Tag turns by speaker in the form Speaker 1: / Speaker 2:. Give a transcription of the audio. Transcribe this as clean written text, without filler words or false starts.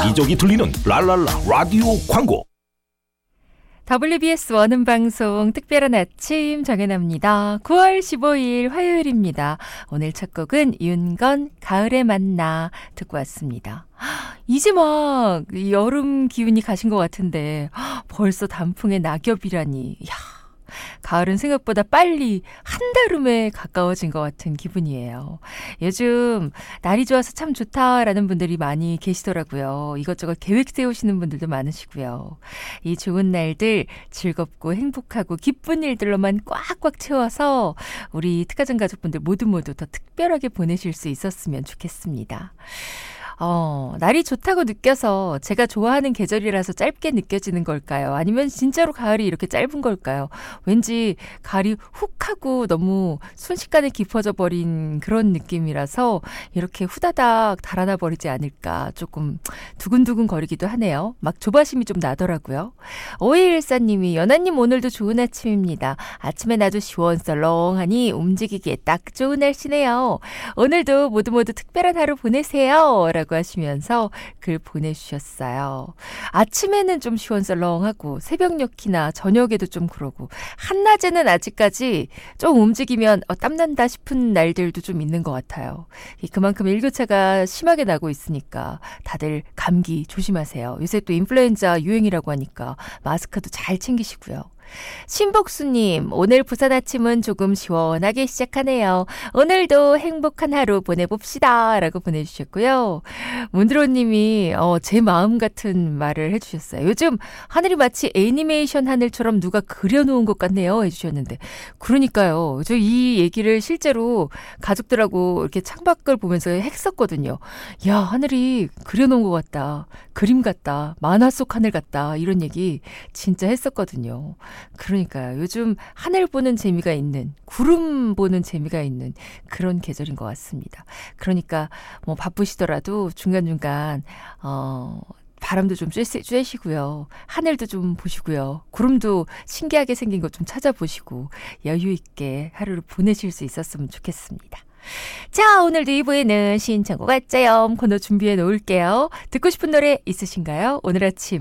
Speaker 1: 여기저기 들리는 랄랄라 라디오 광고.
Speaker 2: WBS 원음방송 특별한 아침 정해납니다. 9월 15일 화요일입니다. 오늘 첫 곡은 윤건 가을에 만나 듣고 왔습니다. 이제 막 여름 기운이 가신 것 같은데 벌써 단풍에 낙엽이라니. 이야, 가을은 생각보다 빨리 한달음에 가까워진 것 같은 기분이에요. 요즘 날이 좋아서 참 좋다라는 분들이 많이 계시더라고요. 이것저것 계획 세우시는 분들도 많으시고요. 이 좋은 날들 즐겁고 행복하고 기쁜 일들로만 꽉꽉 채워서 우리 특가정 가족분들 모두 더 특별하게 보내실 수 있었으면 좋겠습니다. 날이 좋다고 느껴서 제가 좋아하는 계절이라서 짧게 느껴지는 걸까요? 아니면 진짜로 가을이 이렇게 짧은 걸까요? 왠지 가을이 훅 하고 너무 순식간에 깊어져 버린 그런 느낌이라서 이렇게 후다닥 달아나 버리지 않을까 조금 두근두근 거리기도 하네요. 막 조바심이 좀 나더라고요. 5214님이 연아님 오늘도 좋은 아침입니다. 아침에 나도 시원썰렁하니 움직이기에 딱 좋은 날씨네요. 오늘도 모두 특별한 하루 보내세요. 라고 하시면서 글 보내주셨어요. 아침에는 좀 시원썰렁하고 새벽녘이나 저녁에도 좀 그러고 한낮에는 아직까지 좀 움직이면 땀난다 싶은 날들도 좀 있는 것 같아요. 그만큼 일교차가 심하게 나고 있으니까 다들 감기 조심하세요. 요새 또 인플루엔자 유행이라고 하니까 마스크도 잘 챙기시고요. 신복수님, 오늘 부산 아침은 조금 시원하게 시작하네요. 오늘도 행복한 하루 보내봅시다. 라고 보내주셨고요. 문드로님이 제 마음 같은 말을 해주셨어요. 요즘 하늘이 마치 애니메이션 하늘처럼 누가 그려놓은 것 같네요. 해주셨는데 그러니까요. 저 이 얘기를 실제로 가족들하고 이렇게 창밖을 보면서 했었거든요. 야, 하늘이 그려놓은 것 같다. 그림 같다. 만화 속 하늘 같다. 이런 얘기 진짜 했었거든요. 그러니까요. 요즘 하늘 보는 재미가 있는, 구름 보는 재미가 있는 그런 계절인 것 같습니다. 그러니까 뭐 바쁘시더라도 중간중간 바람도 좀 쬐시고요. 하늘도 좀 보시고요. 구름도 신기하게 생긴 것 좀 찾아보시고 여유 있게 하루를 보내실 수 있었으면 좋겠습니다. 자, 오늘도 2부에는 신청곡 아짜염 코너 준비해 놓을게요. 듣고 싶은 노래 있으신가요? 오늘 아침